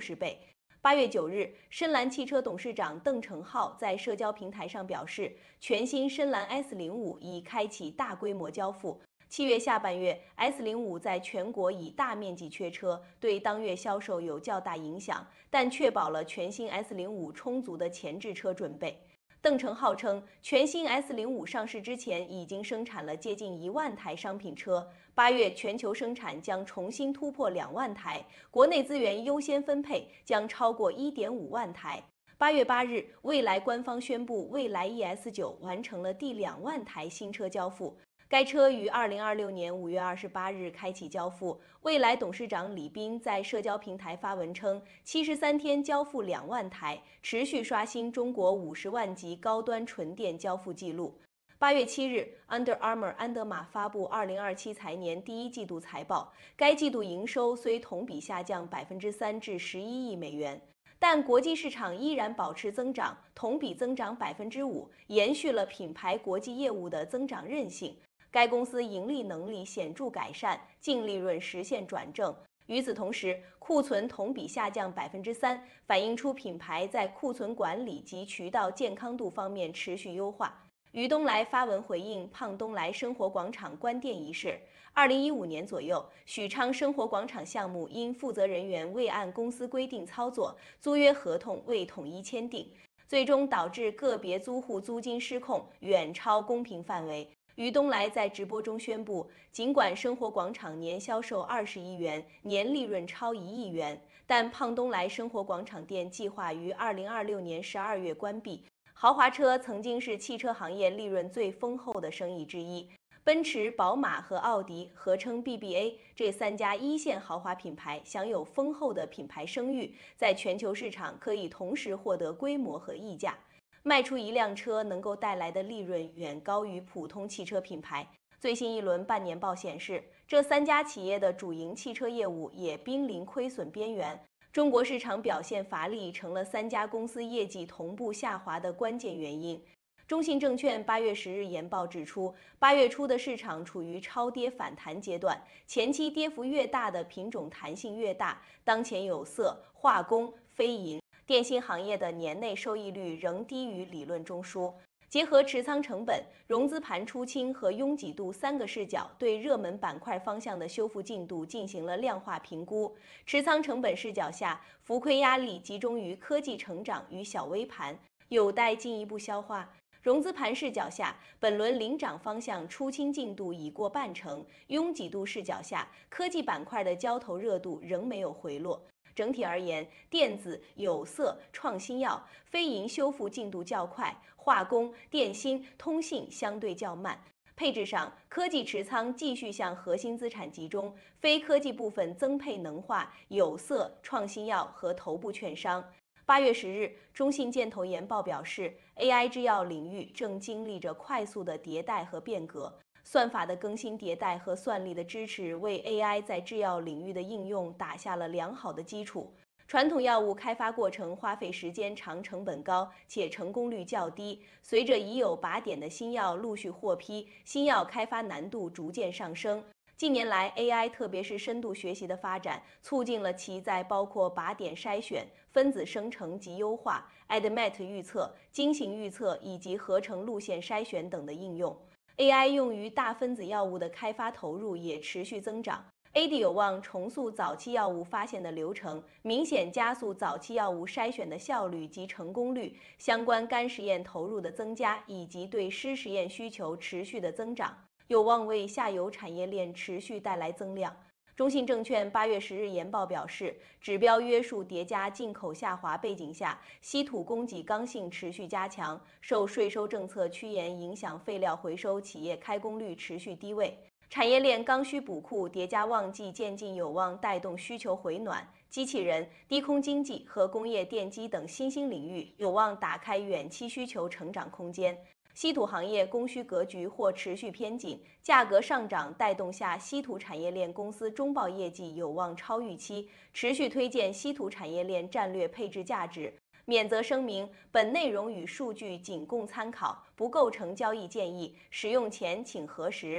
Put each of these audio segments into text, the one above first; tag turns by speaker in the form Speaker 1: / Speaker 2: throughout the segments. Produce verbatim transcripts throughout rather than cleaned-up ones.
Speaker 1: 十倍。八月九日，深蓝汽车董事长邓成浩在社交平台上表示，全新深蓝 S 零五已开启大规模交付。七月下半月 ，S 零五在全国已大面积缺车，对当月销售有较大影响，但确保了全新 S 零五充足的前置车准备。邓成浩称，全新 S 零五上市之前已经生产了接近一万台商品车，八月全球生产将重新突破两万台，国内资源优先分配将超过一点五万台。八月八日，蔚来官方宣布，蔚来 E S 九完成了第两万台新车交付。该车于二零二六年五月二十八日开启交付。蔚来董事长李斌在社交平台发文称，七十三天交付两万台，持续刷新中国五十万级高端纯电交付记录。八月七日 ，Under Armour 安德玛发布二零二七财年第一季度财报，该季度营收虽同比下降百分之三至十一亿美元。但国际市场依然保持增长，同比增长百分之五，延续了品牌国际业务的增长韧性。该公司盈利能力显著改善，净利润实现转正。与此同时，库存同比下降百分之三，反映出品牌在库存管理及渠道健康度方面持续优化。于东来发文回应胖东来生活广场关店一事。二零一五年左右，许昌生活广场项目因负责人员未按公司规定操作，租约合同未统一签订，最终导致个别租户租金失控，远超公平范围。于东来在直播中宣布，尽管生活广场年销售二十亿元，年利润超一亿元，但胖东来生活广场店计划于二零二六年十二月关闭。豪华车曾经是汽车行业利润最丰厚的生意之一，奔驰、宝马和奥迪合称 B B A， 这三家一线豪华品牌享有丰厚的品牌声誉，在全球市场可以同时获得规模和溢价。卖出一辆车能够带来的利润远高于普通汽车品牌。最新一轮半年报显示，这三家企业的主营汽车业务也濒临亏损边缘。中国市场表现乏力，成了三家公司业绩同步下滑的关键原因。中信证券八月十日研报指出，八月初的市场处于超跌反弹阶段，前期跌幅越大的品种弹性越大。当前有色、化工、非银、电信行业的年内收益率仍低于理论中枢。结合持仓成本、融资盘出清和拥挤度三个视角，对热门板块方向的修复进度进行了量化评估。持仓成本视角下，浮亏压力集中于科技成长与小微盘，有待进一步消化。融资盘视角下，本轮领涨方向出清进度已过半成；拥挤度视角下，科技板块的交投热度仍没有回落。整体而言，电子、有色、创新药、非银修复进度较快，化工、电芯、通信相对较慢。配置上，科技持仓继续向核心资产集中，非科技部分增配能化、有色、创新药和头部券商。八月十日，中信建投研报表示 ，A I 制药领域正经历着快速的迭代和变革。算法的更新迭代和算力的支持，为 A I 在制药领域的应用打下了良好的基础。传统药物开发过程花费时间长、成本高，且成功率较低。随着已有靶点的新药陆续获批，新药开发难度逐渐上升。近年来 ，A I 特别是深度学习的发展，促进了其在包括靶点筛选、分子生成及优化、A D M E T 预测、精行预测以及合成路线筛选等的应用。A I 用于大分子药物的开发投入也持续增长。A D 有望重塑早期药物发现的流程，明显加速早期药物筛选的效率及成功率。相关干实验投入的增加，以及对湿实验需求持续的增长，有望为下游产业链持续带来增量。中信证券八月十日研报表示，指标约束叠加进口下滑背景下，稀土供给刚性持续加强，受税收政策趋严影响，废料回收企业开工率持续低位。产业链刚需补库叠加旺季渐进，有望带动需求回暖。机器人、低空经济和工业电机等新兴领域有望打开远期需求成长空间。稀土行业供需格局或持续偏紧，价格上涨带动下，稀土产业链公司中报业绩有望超预期，持续推荐稀土产业链战略配置价值。免责声明：本内容与数据仅供参考，不构成交易建议，使用前请核实。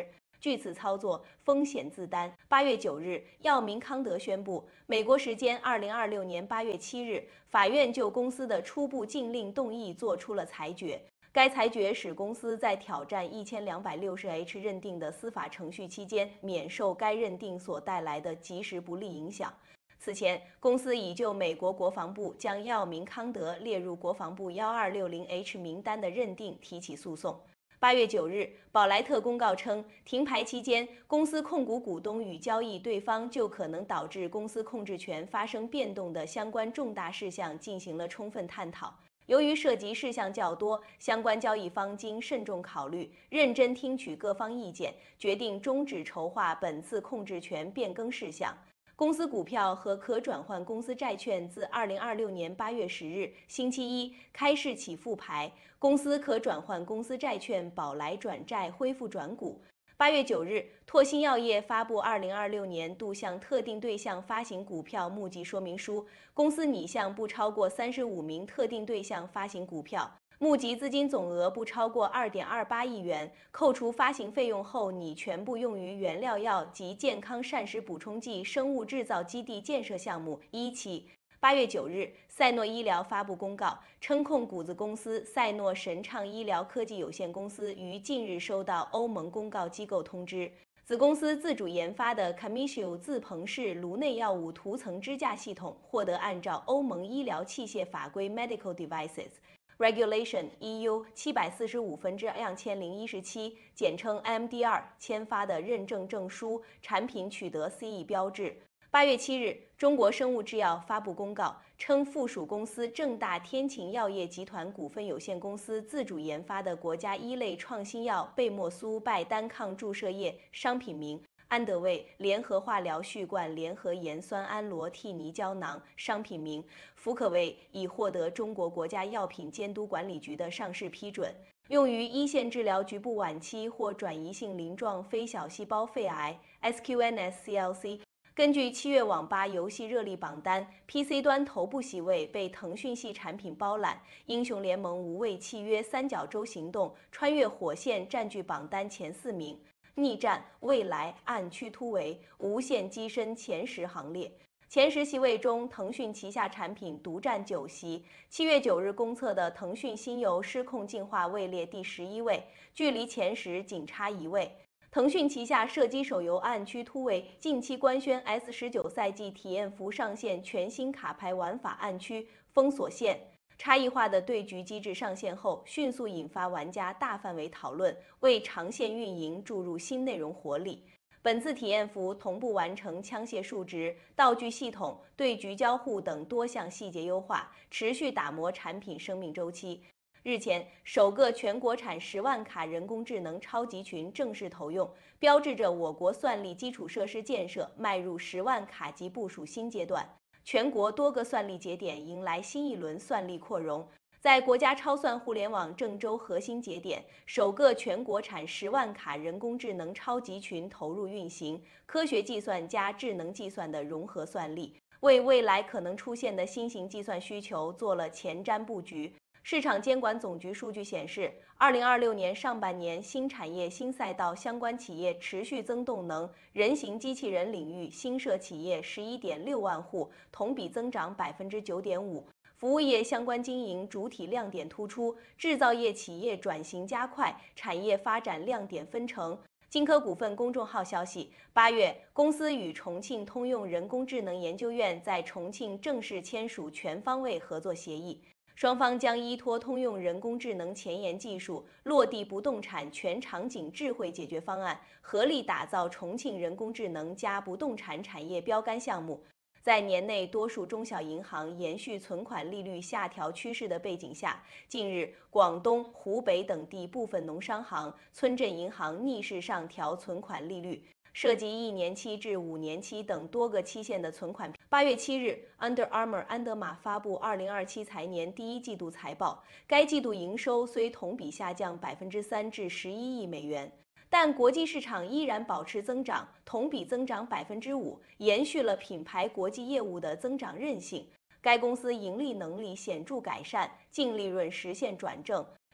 Speaker 1: 据此操作风险自担。八月九日，药明康德宣布，美国时间二零二六年八月七日，法院就公司的初步禁令动议作出了裁决。该裁决使公司在挑战一千两百六十 H 认定的司法程序期间，免受该认定所带来的即时不利影响。此前，公司已就美国国防部将药明康德列入国防部一二六零 H 名单的认定提起诉讼。八月九日，宝莱特公告称，停牌期间，公司控股股东与交易对方就可能导致公司控制权发生变动的相关重大事项进行了充分探讨。由于涉及事项较多，相关交易方经慎重考虑，认真听取各方意见，决定终止筹划本次控制权变更事项。公司股票和可转换公司债券自二零二六年八月十日星期一开市起复牌，公司可转换公司债券宝来转债恢复转股。八月九日，拓新药业发布二零二六年度向特定对象发行股票募集说明书，公司拟向不超过三十五名特定对象发行股票，募集资金总额不超过二点二八亿元，扣除发行费用后拟全部用于原料药及健康膳食补充剂生物制造基地建设项目一期。八月九日，赛诺医疗发布公告，称控股子公司赛诺神畅医疗科技有限公司于近日收到欧盟公告机构通知，子公司自主研发的 Camisio 自鹏式颅内药物涂层支架系统获得按照欧盟医疗器械法规 Medical Devices Regulation E U 七百四十五分之两千零一十七，简称 M D R 签发的认证证书，产品取得 C E 标志。八月七日，中国生物制药发布公告，称附属公司正大天晴药业集团股份有限公司自主研发的国家一类创新药贝莫苏拜单抗注射液商品名安德卫联合化疗续罐联合盐酸氨罗替尼胶囊商品名福可卫已获得中国国家药品监督管理局的上市批准，用于一线治疗局部晚期或转移性鳞状非小细胞肺癌 S Q N S C L C。根据七月网吧游戏热力榜单 ，P C 端头部席位被腾讯系产品包揽，《英雄联盟无畏契约三角洲行动》《穿越火线》占据榜单前四名，逆战、未来、暗区突围、无限跻身前十行列。前十席位中，腾讯旗下产品独占九席。七月九日公测的腾讯新游失控进化位列第十一位，距离前十仅差一位。腾讯旗下射击手游《暗区突围》近期官宣 S 十九 赛季体验服上线全新卡牌玩法暗区封锁线，差异化的对局机制上线后，迅速引发玩家大范围讨论，为长线运营注入新内容活力。本次体验服同步完成枪械数值、道具系统、对局交互等多项细节优化，持续打磨产品生命周期。日前，首个全国产十万卡人工智能超级群正式投用，标志着我国算力基础设施建设迈入十万卡级部署新阶段。全国多个算力节点迎来新一轮算力扩容。在国家超算互联网郑州核心节点，首个全国产十万卡人工智能超级群投入运行，科学计算加智能计算的融合算力，为未来可能出现的新型计算需求做了前瞻布局。市场监管总局数据显示，二零二六年上半年新产业新赛道相关企业持续增动能，人形机器人领域新设企业十一点六万户，同比增长百分之九点五。服务业相关经营主体亮点突出，制造业企业转型加快，产业发展亮点纷呈。金科股份公众号消息，八月，公司与重庆通用人工智能研究院在重庆正式签署全方位合作协议。双方将依托通用人工智能前沿技术，落地不动产全场景智慧解决方案，合力打造重庆人工智能加不动产产业标杆项目。在年内多数中小银行延续存款利率下调趋势的背景下，近日，广东、湖北等地部分农商行、村镇银行逆势上调存款利率。涉及一年期至五年期等多个期限的存款。八月七日 ，Under Armour 安德玛发布二零二七财年第一季度财报，该季度营收虽同比下降百分之三至十一亿美元，但国际市场依然保持增长，同比增长百分之五，延续了品牌国际业务的增长韧性。该公司盈利能力显著改善，净利润实现转正。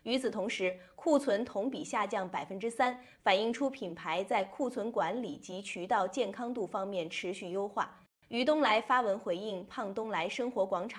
Speaker 1: 与此同时，库存同比下降百分之三，反映出品牌在库存管理及渠道健康度方面持续优化。于东来发文回应胖东来生活广场